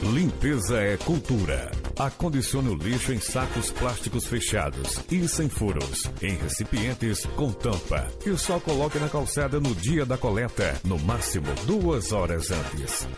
Limpeza é cultura. Acondicione o lixo em sacos plásticos fechados e sem furos, em recipientes com tampa. E só coloque na calçada no dia da coleta, no máximo 2 horas antes.